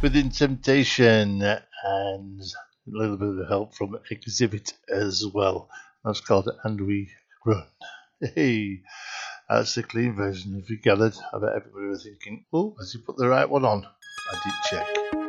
Within Temptation and a little bit of help from Exhibit as well. That's called And We Run. Hey, that's the clean version. If you gathered, I bet everybody was thinking, oh, has he put the right one on? I did check.